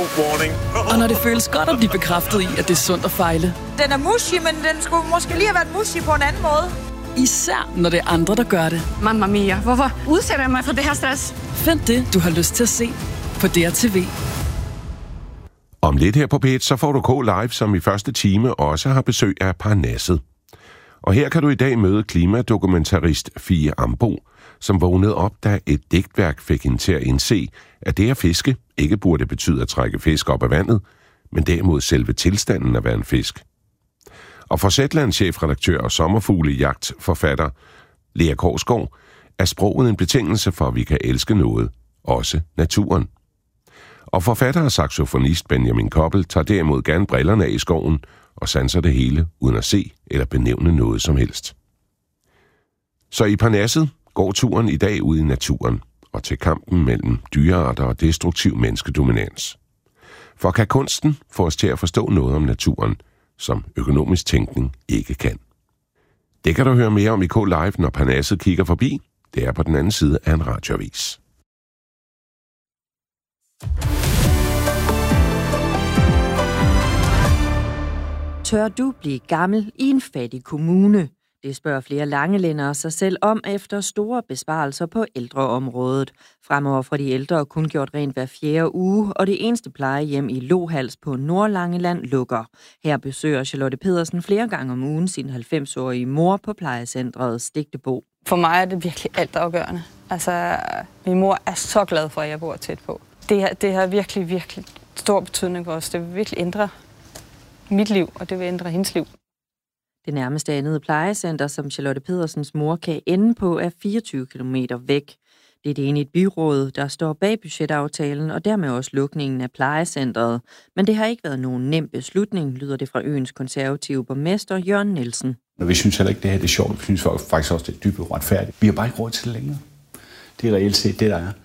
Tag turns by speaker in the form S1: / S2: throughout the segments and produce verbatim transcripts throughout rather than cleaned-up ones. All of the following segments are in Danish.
S1: warning.
S2: Og når det føles godt at blive bekræftet i, at det er sundt at fejle.
S3: Den er mushy, men den skulle måske lige have været mushy på en anden måde.
S2: Især når det er andre, der gør det.
S4: Mamma mia, hvorfor udsætter jeg mig for det her stress?
S2: Find det, du har lyst til at se på D R T V.
S5: Om lidt her på P et, så får du K Live, som i første time også har besøg af Parnasset. Og her kan du i dag møde klimadokumentarist Fie Ambo, som vågnede op, da et digtværk fik hende til at indse, at det at fiske ikke burde betyde at trække fisk op af vandet, men derimod selve tilstanden at være en fisk. Og for Zetlands chefredaktør og sommerfuglejagtforfatter Lea Korsgaard er sproget en betingelse for, at vi kan elske noget, også naturen. Og forfatter og saxofonist Benjamin Koppel tager derimod gerne brillerne af i skoven og sanser det hele uden at se eller benævne noget som helst. Så i Parnasset går turen i dag ud i naturen og til kampen mellem dyrearter og destruktiv menneskedominans. For kan kunsten få os til at forstå noget om naturen, som økonomisk tænkning ikke kan? Det kan du høre mere om i K Live, når Parnasset kigger forbi. Det er på den anden side af en radioavis.
S6: Tør du blive gammel i en fattig kommune? Det spørger flere langelændere sig selv om efter store besparelser på ældreområdet. Fremover får de ældre kun gjort rent hver fjerde uge, og det eneste plejehjem i Lohals på Nordlangeland lukker. Her besøger Charlotte Pedersen flere gange om ugen sin halvfems-årige mor på plejecentret Stigtebo.
S7: For mig er det virkelig altafgørende. Altså, min mor er så glad for, at jeg bor tæt på. Det har, det har virkelig, virkelig stor betydning for os. Det vil virkelig ændre mit liv, og det vil ændre hendes liv.
S6: Det nærmeste andet plejecenter, som Charlotte Pedersens mor kan ende på, er fireogtyve kilometer væk. Det er det ene i et byråd, der står bag budgetaftalen, og dermed også lukningen af plejecentret. Men det har ikke været nogen nem beslutning, lyder det fra øens konservative borgmester Jørgen Nielsen.
S8: Vi synes heller ikke, det her det er sjovt. Vi synes faktisk også, det er dybt uretfærdigt. Vi har bare ikke råd til det længere. Det er reelt set det, der er.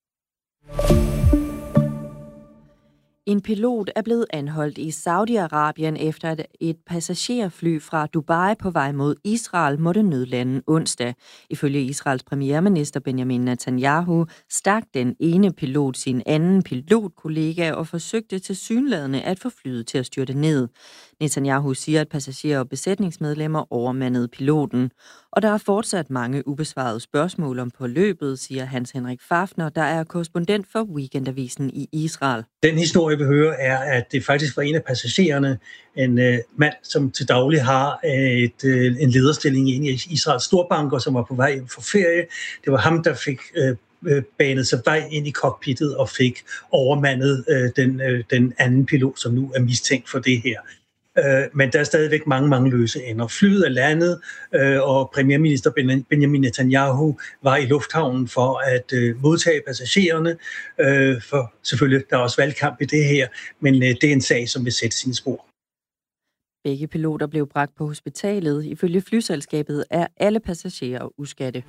S6: En pilot er blevet anholdt i Saudi-Arabien efter at et passagerfly fra Dubai på vej mod Israel måtte nødlande onsdag. Ifølge Israels premierminister Benjamin Netanyahu stak den ene pilot sin anden pilotkollega og forsøgte tilsyneladende at få flyet til at styrte ned. Netanyahu siger, at passagerer og besætningsmedlemmer overmandede piloten. Og der er fortsat mange ubesvarede spørgsmål om forløbet, siger Hans Henrik Fafner, der er korrespondent for Weekendavisen i Israel.
S9: Den historie, vi hører, er, at det faktisk var en af passagererne, en uh, mand, som til daglig har et, uh, en lederstilling i en af Israels storbanker, som var på vej hjem fra ferie. Det var ham, der fik uh, banet sig vej ind i cockpittet og fik overmandet uh, den, uh, den anden pilot, som nu er mistænkt for det her. Men der er stadigvæk mange, mange løse ender. Flyet er landet, og premierminister Benjamin Netanyahu var i lufthavnen for at modtage passagererne. For selvfølgelig, der er også valgkamp i det her, men det er en sag, som vil sætte sine spor.
S6: Begge piloter blev bragt på hospitalet. Ifølge flyselskabet er alle passagerer uskatte.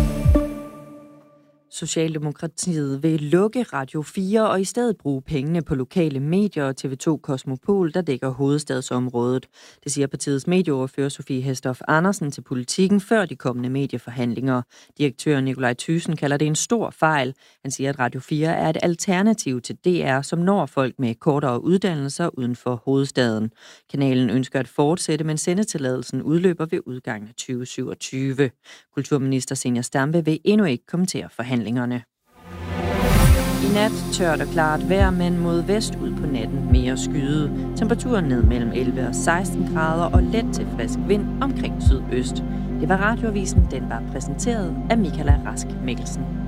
S6: Socialdemokratiet vil lukke Radio fire og i stedet bruge pengene på lokale medier og T V to Kosmopol, der dækker hovedstadsområdet. Det siger partiets medieordfører Sofie Hæstorff Andersen til Politikken før de kommende medieforhandlinger. Direktør Nikolaj Thyssen kalder det en stor fejl. Han siger, at Radio fire er et alternativ til D R, som når folk med kortere uddannelser uden for hovedstaden. Kanalen ønsker at fortsætte, men sendetilladelsen udløber ved udgangen af tyve syvogtyve. Kulturminister Zenia Stampe vil endnu ikke kommentere forhandlingerne. I nat tørt og klart vejr, men mod vest ud på natten mere skyde. Temperaturen ned mellem elleve og seksten grader og let til frisk vind omkring sydøst. Det var Radioavisen, den var præsenteret af Michaela Rask Mikkelsen.